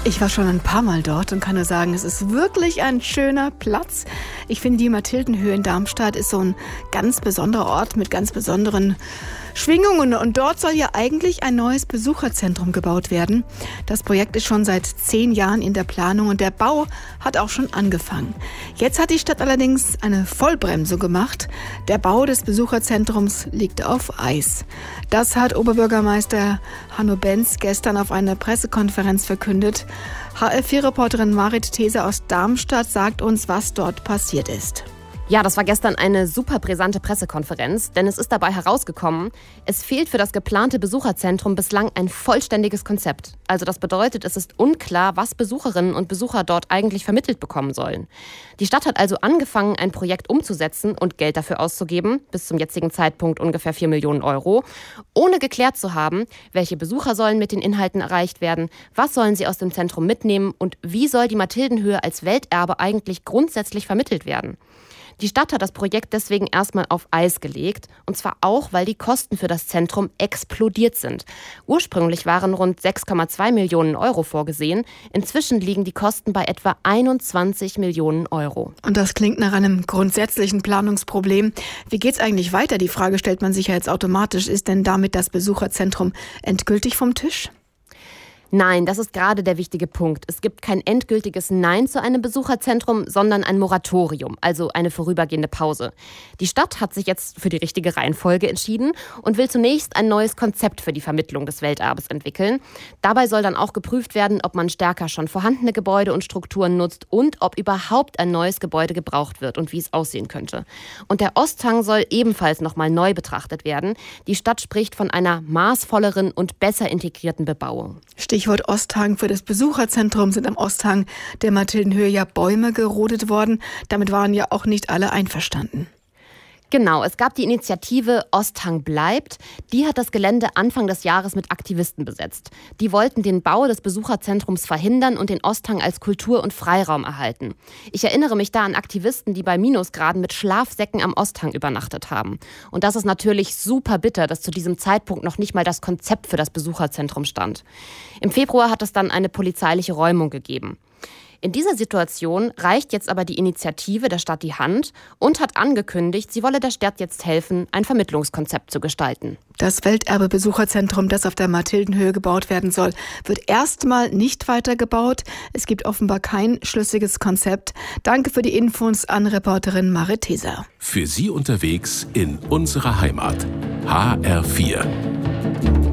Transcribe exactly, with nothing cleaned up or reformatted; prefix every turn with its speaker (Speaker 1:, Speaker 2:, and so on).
Speaker 1: Ich war schon ein paar Mal dort und kann nur sagen, es ist wirklich ein schöner Platz. Ich finde, die Mathildenhöhe in Darmstadt ist so ein ganz besonderer Ort mit ganz besonderen Schwingungen. Und dort soll ja eigentlich ein neues Besucherzentrum gebaut werden. Das Projekt ist schon seit zehn Jahren in der Planung und der Bau hat auch schon angefangen. Jetzt hat die Stadt allerdings eine Vollbremsung gemacht. Der Bau des Besucherzentrums liegt auf Eis. Das hat Oberbürgermeister Hanno Benz gestern auf einer Pressekonferenz verkündet. H R vier Reporterin Marit Theser aus Darmstadt sagt uns, was dort passiert ist.
Speaker 2: Ja, das war gestern eine super brisante Pressekonferenz, denn es ist dabei herausgekommen, es fehlt für das geplante Besucherzentrum bislang ein vollständiges Konzept. Also das bedeutet, es ist unklar, was Besucherinnen und Besucher dort eigentlich vermittelt bekommen sollen. Die Stadt hat also angefangen, ein Projekt umzusetzen und Geld dafür auszugeben, bis zum jetzigen Zeitpunkt ungefähr vier Millionen Euro, ohne geklärt zu haben, welche Besucher sollen mit den Inhalten erreicht werden, was sollen sie aus dem Zentrum mitnehmen und wie soll die Mathildenhöhe als Welterbe eigentlich grundsätzlich vermittelt werden. Die Stadt hat das Projekt deswegen erstmal auf Eis gelegt, und zwar auch, weil die Kosten für das Zentrum explodiert sind. Ursprünglich waren rund sechs Komma zwei Millionen Euro vorgesehen, inzwischen liegen die Kosten bei etwa einundzwanzig Millionen Euro.
Speaker 1: Und das klingt nach einem grundsätzlichen Planungsproblem. Wie geht's eigentlich weiter? Die Frage stellt man sich ja jetzt automatisch. Ist denn damit das Besucherzentrum endgültig vom Tisch?
Speaker 2: Nein, das ist gerade der wichtige Punkt. Es gibt kein endgültiges Nein zu einem Besucherzentrum, sondern ein Moratorium, also eine vorübergehende Pause. Die Stadt hat sich jetzt für die richtige Reihenfolge entschieden und will zunächst ein neues Konzept für die Vermittlung des Welterbes entwickeln. Dabei soll dann auch geprüft werden, ob man stärker schon vorhandene Gebäude und Strukturen nutzt und ob überhaupt ein neues Gebäude gebraucht wird und wie es aussehen könnte. Und der Osthang soll ebenfalls nochmal neu betrachtet werden. Die Stadt spricht von einer maßvolleren und besser integrierten Bebauung.
Speaker 1: Stichwort Osthang. Für das Besucherzentrum sind am Osthang der Mathildenhöhe ja Bäume gerodet worden. Damit waren ja auch nicht alle einverstanden.
Speaker 2: Genau, es gab die Initiative Osthang bleibt. Die hat das Gelände Anfang des Jahres mit Aktivisten besetzt. Die wollten den Bau des Besucherzentrums verhindern und den Osthang als Kultur- und Freiraum erhalten. Ich erinnere mich da an Aktivisten, die bei Minusgraden mit Schlafsäcken am Osthang übernachtet haben. Und das ist natürlich super bitter, dass zu diesem Zeitpunkt noch nicht mal das Konzept für das Besucherzentrum stand. Im Februar hat es dann eine polizeiliche Räumung gegeben. In dieser Situation reicht jetzt aber die Initiative der Stadt die Hand und hat angekündigt, sie wolle der Stadt jetzt helfen, ein Vermittlungskonzept zu gestalten.
Speaker 1: Das Welterbe-Besucherzentrum, das auf der Mathildenhöhe gebaut werden soll, wird erstmal nicht weitergebaut. Es gibt offenbar kein schlüssiges Konzept. Danke für die Infos an Reporterin Marit Theser.
Speaker 3: Für Sie unterwegs in unserer Heimat. H R vier.